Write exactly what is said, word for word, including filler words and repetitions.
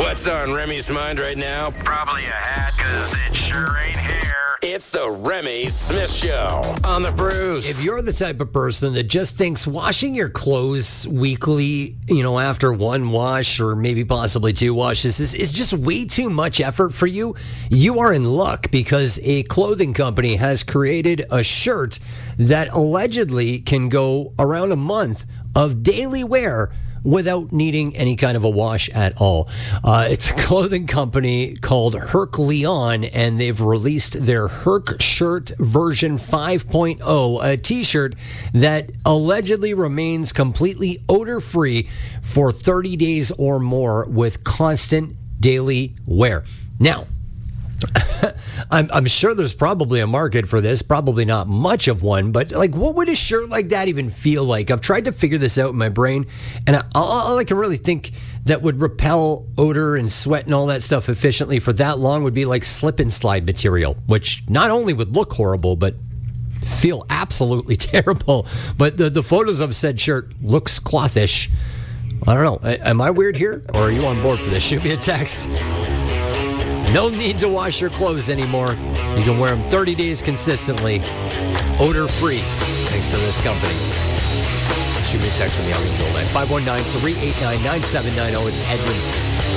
What's on Remy's mind right now? Probably a hat, because it sure ain't hair. It's the Remy Smith Show on the Bruce. If you're the type of person that just thinks washing your clothes weekly, you know, after one wash or maybe possibly two washes is, is just way too much effort for you, you are in luck, because a clothing company has created a shirt that allegedly can go around a month of daily wear without needing any kind of a wash at all. Uh, it's a clothing company called Herc Leon, and they've released their Herc shirt version five point oh, a t-shirt that allegedly remains completely odor-free for thirty days or more with constant daily wear. Now, I'm, I'm sure there's probably a market for this, probably not much of one, but like, what would a shirt like that even feel like? I've tried to figure this out in my brain, and I, all, all I can really think that would repel odor and sweat and all that stuff efficiently for that long would be like slip and slide material, which not only would look horrible, but feel absolutely terrible. But the, the photos of said shirt looks clothish. I don't know. Am I weird here, or are you on board for this? Shoot me a text. No need to wash your clothes anymore. You can wear them thirty days consistently, odor-free, thanks to this company. Shoot me a text on the Army Bill line, five one nine, three eight nine, nine seven nine zero. It's Edwin.